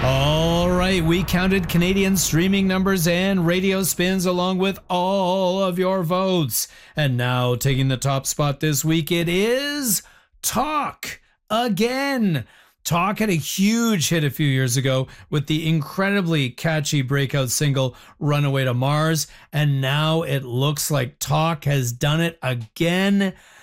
All right, we counted Canadian streaming numbers and radio spins along with all of your votes. And now taking the top spot this week, it is Talk again. Talk had a huge hit a few years ago with the incredibly catchy breakout single Runaway to Mars, and now it looks like Talk has done it again.